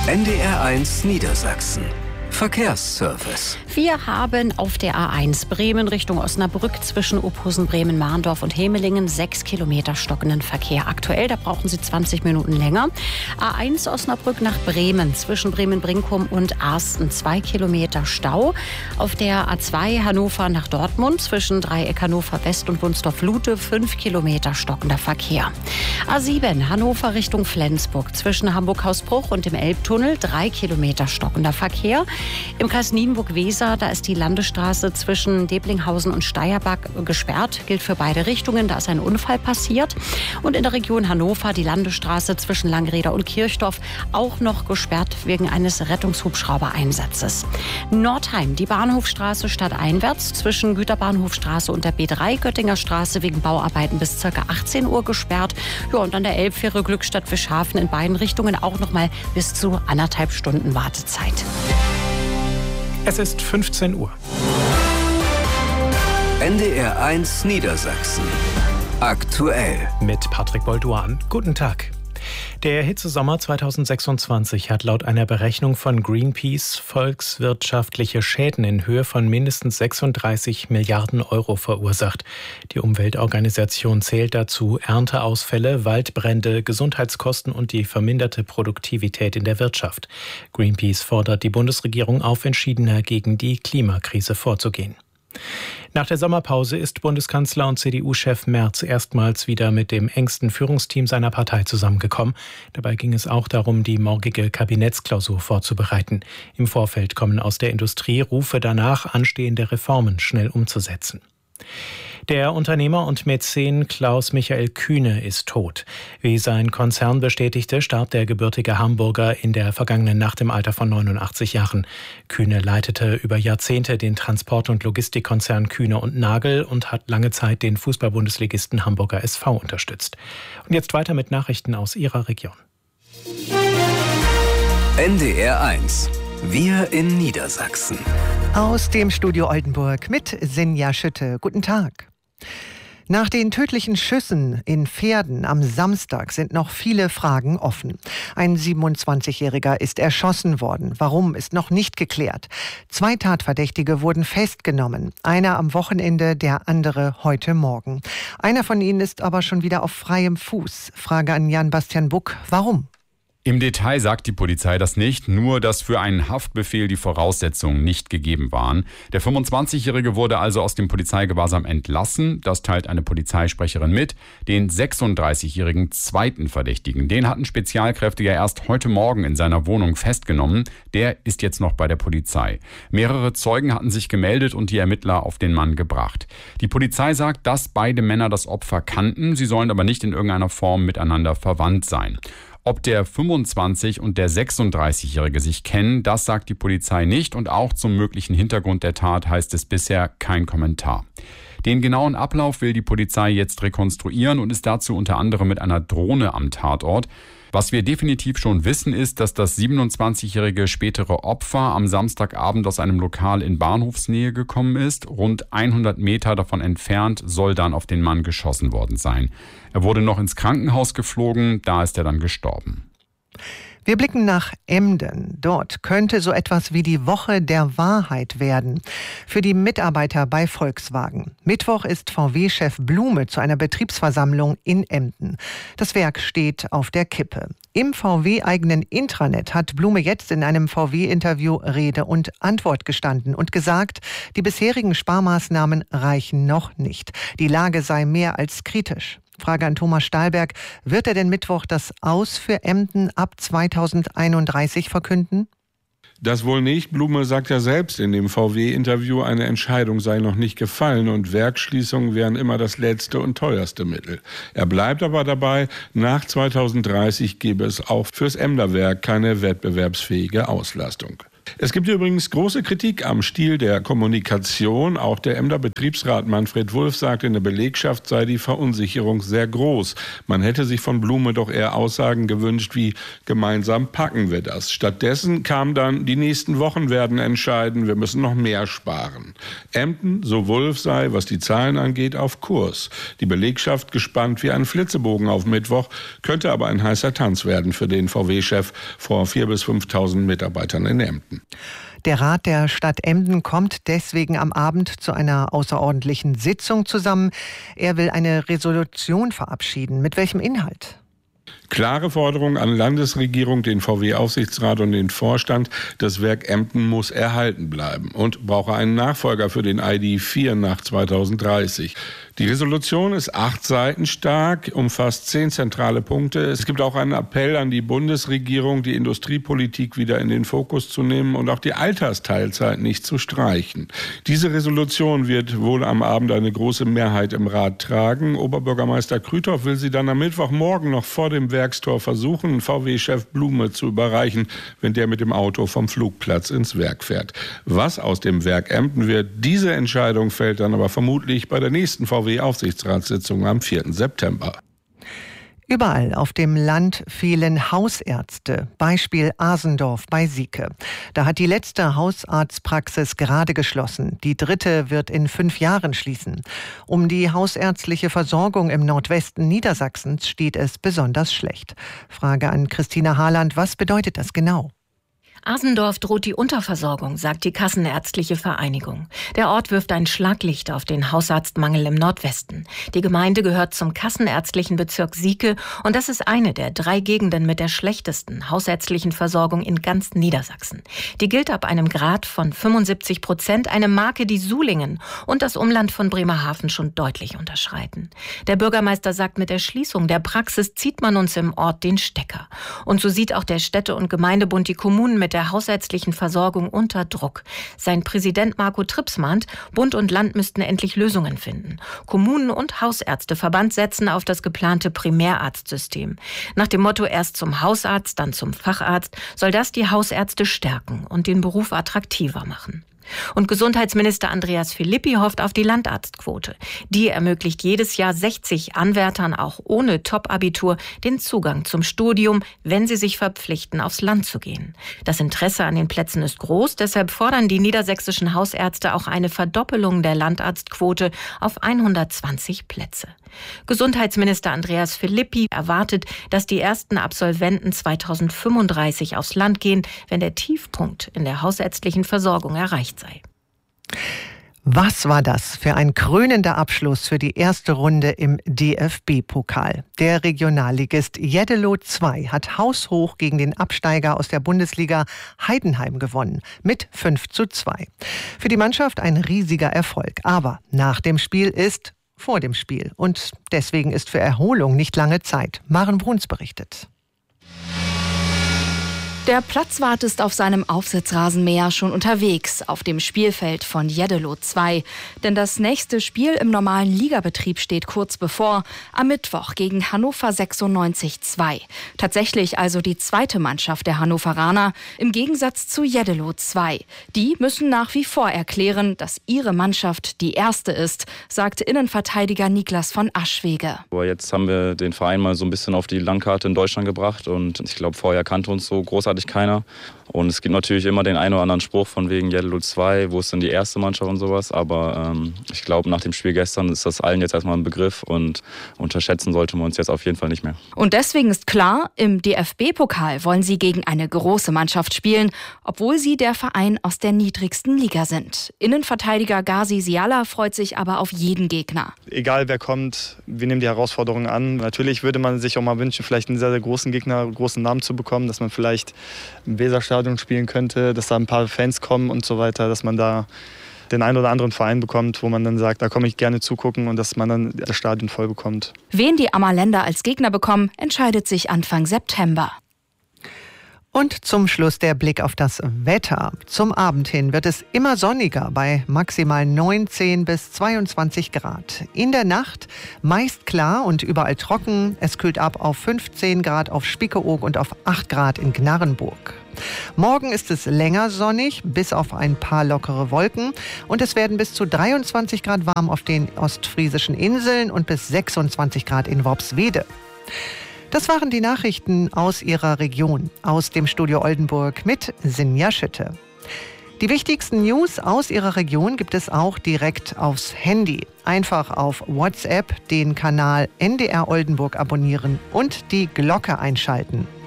NDR1 Niedersachsen. Verkehrsservice. Wir haben auf der A1 Bremen Richtung Osnabrück zwischen Ophusen, Bremen, Marndorf und Hemelingen 6 Kilometer stockenden Verkehr. Aktuell, da brauchen Sie 20 Minuten länger. A1 Osnabrück nach Bremen zwischen Bremen-Brinkum und Arsten 2 Kilometer Stau. Auf der A2 Hannover nach Dortmund zwischen Dreieck Hannover West und Wunsdorf-Lute 5 Kilometer stockender Verkehr. A7 Hannover Richtung Flensburg zwischen Hamburg-Hausbruch und dem Elbtunnel 3 Kilometer stockender Verkehr. Im Kreis Nienburg-Weser, da ist die Landesstraße zwischen Deblinghausen und Steierbach gesperrt. Gilt für beide Richtungen, da ist ein Unfall passiert. Und in der Region Hannover die Landesstraße zwischen Langreder und Kirchdorf auch noch gesperrt wegen eines Rettungshubschraubereinsatzes. Nordheim, die Bahnhofstraße stadteinwärts zwischen Güterbahnhofstraße und der B3 Göttinger Straße wegen Bauarbeiten bis ca. 18 Uhr gesperrt. Ja, und an der Elbfähre Glückstadt-Fischhafen in beiden Richtungen auch noch mal bis zu 1,5 Stunden Wartezeit. Es ist 15 Uhr. NDR1 Niedersachsen. Aktuell. Mit Patrick Bolduan. Guten Tag. Der Hitzesommer 2026 hat laut einer Berechnung von Greenpeace volkswirtschaftliche Schäden in Höhe von mindestens 36 Milliarden Euro verursacht. Die Umweltorganisation zählt dazu Ernteausfälle, Waldbrände, Gesundheitskosten und die verminderte Produktivität in der Wirtschaft. Greenpeace fordert die Bundesregierung auf, entschiedener gegen die Klimakrise vorzugehen. Nach der Sommerpause ist Bundeskanzler und CDU-Chef Merz erstmals wieder mit dem engsten Führungsteam seiner Partei zusammengekommen. Dabei ging es auch darum, die morgige Kabinettsklausur vorzubereiten. Im Vorfeld kommen aus der Industrie Rufe danach, anstehende Reformen schnell umzusetzen. Der Unternehmer und Mäzen Klaus-Michael Kühne ist tot. Wie sein Konzern bestätigte, starb der gebürtige Hamburger in der vergangenen Nacht im Alter von 89 Jahren. Kühne leitete über Jahrzehnte den Transport- und Logistikkonzern Kühne und Nagel und hat lange Zeit den Fußball-Bundesligisten Hamburger SV unterstützt. Und jetzt weiter mit Nachrichten aus Ihrer Region. NDR1. Wir in Niedersachsen. Aus dem Studio Oldenburg mit Sinja Schütte. Guten Tag. Nach den tödlichen Schüssen in Verden am Samstag sind noch viele Fragen offen. Ein 27-Jähriger ist erschossen worden. Warum, ist noch nicht geklärt. 2 Tatverdächtige wurden festgenommen. Einer am Wochenende, der andere heute Morgen. Einer von ihnen ist aber schon wieder auf freiem Fuß. Frage an Jan-Bastian Buck. Warum? Im Detail sagt die Polizei das nicht, nur dass für einen Haftbefehl die Voraussetzungen nicht gegeben waren. Der 25-Jährige wurde also aus dem Polizeigewahrsam entlassen, das teilt eine Polizeisprecherin mit. Den 36-jährigen zweiten Verdächtigen, den hatten Spezialkräfte ja erst heute Morgen in seiner Wohnung festgenommen. Der ist jetzt noch bei der Polizei. Mehrere Zeugen hatten sich gemeldet und die Ermittler auf den Mann gebracht. Die Polizei sagt, dass beide Männer das Opfer kannten, sie sollen aber nicht in irgendeiner Form miteinander verwandt sein. Ob der 25- und der 36-Jährige sich kennen, das sagt die Polizei nicht und auch zum möglichen Hintergrund der Tat heißt es bisher kein Kommentar. Den genauen Ablauf will die Polizei jetzt rekonstruieren und ist dazu unter anderem mit einer Drohne am Tatort. Was wir definitiv schon wissen, ist, dass das 27-jährige spätere Opfer am Samstagabend aus einem Lokal in Bahnhofsnähe gekommen ist. Rund 100 Meter davon entfernt soll dann auf den Mann geschossen worden sein. Er wurde noch ins Krankenhaus geflogen, da ist er dann gestorben. Wir blicken nach Emden. Dort könnte so etwas wie die Woche der Wahrheit werden. Für die Mitarbeiter bei Volkswagen. Mittwoch ist VW-Chef Blume zu einer Betriebsversammlung in Emden. Das Werk steht auf der Kippe. Im VW-eigenen Intranet hat Blume jetzt in einem VW-Interview Rede und Antwort gestanden und gesagt, die bisherigen Sparmaßnahmen reichen noch nicht. Die Lage sei mehr als kritisch. Frage an Thomas Stahlberg. Wird er denn Mittwoch das Aus für Emden ab 2031 verkünden? Das wohl nicht. Blume sagt ja selbst in dem VW-Interview, eine Entscheidung sei noch nicht gefallen und Werksschließungen wären immer das letzte und teuerste Mittel. Er bleibt aber dabei, nach 2030 gäbe es auch fürs Emder Werk keine wettbewerbsfähige Auslastung. Es gibt übrigens große Kritik am Stil der Kommunikation. Auch der Emder Betriebsrat Manfred Wulff sagt, in der Belegschaft sei die Verunsicherung sehr groß. Man hätte sich von Blume doch eher Aussagen gewünscht wie gemeinsam packen wir das. Stattdessen kam dann, die nächsten Wochen werden entscheiden, wir müssen noch mehr sparen. Emden, so Wulff, sei, was die Zahlen angeht, auf Kurs. Die Belegschaft gespannt wie ein Flitzebogen auf Mittwoch, könnte aber ein heißer Tanz werden für den VW-Chef vor 4.000 bis 5.000 Mitarbeitern in Emden. Der Rat der Stadt Emden kommt deswegen am Abend zu einer außerordentlichen Sitzung zusammen. Er will eine Resolution verabschieden. Mit welchem Inhalt? Klare Forderung an Landesregierung, den VW-Aufsichtsrat und den Vorstand, das Werk Emden muss erhalten bleiben und brauche einen Nachfolger für den ID.4 nach 2030. Die Resolution ist 8 Seiten stark, umfasst 10 zentrale Punkte. Es gibt auch einen Appell an die Bundesregierung, die Industriepolitik wieder in den Fokus zu nehmen und auch die Altersteilzeit nicht zu streichen. Diese Resolution wird wohl am Abend eine große Mehrheit im Rat tragen. Oberbürgermeister Krüthoff will sie dann am Mittwochmorgen noch vor dem Werkstor versuchen, VW-Chef Blume zu überreichen, wenn der mit dem Auto vom Flugplatz ins Werk fährt. Was aus dem Werk Emden wird, diese Entscheidung fällt dann aber vermutlich bei der nächsten VW-Aufsichtsratssitzung am 4. September. Überall auf dem Land fehlen Hausärzte. Beispiel Asendorf bei Sieke. Da hat die letzte Hausarztpraxis gerade geschlossen. Die dritte wird in 5 Jahren schließen. Um die hausärztliche Versorgung im Nordwesten Niedersachsens steht es besonders schlecht. Frage an Christina Harland, was bedeutet das genau? Asendorf droht die Unterversorgung, sagt die Kassenärztliche Vereinigung. Der Ort wirft ein Schlaglicht auf den Hausarztmangel im Nordwesten. Die Gemeinde gehört zum kassenärztlichen Bezirk Sieke und das ist eine der 3 Gegenden mit der schlechtesten hausärztlichen Versorgung in ganz Niedersachsen. Die gilt ab einem Grad von 75%, eine Marke, die Sulingen und das Umland von Bremerhaven schon deutlich unterschreiten. Der Bürgermeister sagt, mit der Schließung der Praxis zieht man uns im Ort den Stecker. Und so sieht auch der Städte- und Gemeindebund die Kommunen mit der hausärztlichen Versorgung unter Druck. Sein Präsident Marco Trips mahnt, Bund und Land müssten endlich Lösungen finden. Kommunen und Hausärzteverband setzen auf das geplante Primärarztsystem. Nach dem Motto erst zum Hausarzt, dann zum Facharzt, soll das die Hausärzte stärken und den Beruf attraktiver machen. Und Gesundheitsminister Andreas Philippi hofft auf die Landarztquote. Die ermöglicht jedes Jahr 60 Anwärtern auch ohne Top-Abitur den Zugang zum Studium, wenn sie sich verpflichten, aufs Land zu gehen. Das Interesse an den Plätzen ist groß, deshalb fordern die niedersächsischen Hausärzte auch eine Verdoppelung der Landarztquote auf 120 Plätze. Gesundheitsminister Andreas Philippi erwartet, dass die ersten Absolventen 2035 aufs Land gehen, wenn der Tiefpunkt in der hausärztlichen Versorgung erreicht sei. Was war das für ein krönender Abschluss für die erste Runde im DFB-Pokal? Der Regionalligist Jeddelo 2 hat haushoch gegen den Absteiger aus der Bundesliga Heidenheim gewonnen mit 5:2. Für die Mannschaft ein riesiger Erfolg. Aber nach dem Spiel ist vor dem Spiel. Und deswegen ist für Erholung nicht lange Zeit. Maren Bruns berichtet. Der Platzwart ist auf seinem Aufsitzrasenmäher schon unterwegs, auf dem Spielfeld von Jeddelo 2. Denn das nächste Spiel im normalen Ligabetrieb steht kurz bevor, am Mittwoch gegen Hannover 96-2. Tatsächlich also die zweite Mannschaft der Hannoveraner, im Gegensatz zu Jeddelo 2. Die müssen nach wie vor erklären, dass ihre Mannschaft die erste ist, sagte Innenverteidiger Niklas von Aschwege. Aber jetzt haben wir den Verein mal so ein bisschen auf die Landkarte in Deutschland gebracht und ich glaube, vorher kannte uns so großartig keiner. Und es gibt natürlich immer den einen oder anderen Spruch von wegen Jeddelo 2, wo ist denn die erste Mannschaft und sowas. Aber ich glaube, nach dem Spiel gestern ist das allen jetzt erstmal ein Begriff und unterschätzen sollte man uns jetzt auf jeden Fall nicht mehr. Und deswegen ist klar, im DFB-Pokal wollen sie gegen eine große Mannschaft spielen, obwohl sie der Verein aus der niedrigsten Liga sind. Innenverteidiger Gazi Siala freut sich aber auf jeden Gegner. Egal wer kommt, wir nehmen die Herausforderungen an. Natürlich würde man sich auch mal wünschen, vielleicht einen sehr, sehr großen Gegner, einen großen Namen zu bekommen, dass man vielleicht im Weserstadion spielen könnte, dass da ein paar Fans kommen und so weiter, dass man da den einen oder anderen Verein bekommt, wo man dann sagt, da komme ich gerne zugucken und dass man dann das Stadion voll bekommt. Wen die Ammerländer als Gegner bekommen, entscheidet sich Anfang September. Und zum Schluss der Blick auf das Wetter. Zum Abend hin wird es immer sonniger bei maximal 19 bis 22 Grad. In der Nacht meist klar und überall trocken. Es kühlt ab auf 15 Grad auf Spiekeroog und auf 8 Grad in Gnarrenburg. Morgen ist es länger sonnig, bis auf ein paar lockere Wolken. Und es werden bis zu 23 Grad warm auf den ostfriesischen Inseln und bis 26 Grad in Worpswede. Das waren die Nachrichten aus Ihrer Region, aus dem Studio Oldenburg mit Sinja Schütte. Die wichtigsten News aus Ihrer Region gibt es auch direkt aufs Handy. Einfach auf WhatsApp den Kanal NDR Oldenburg abonnieren und die Glocke einschalten.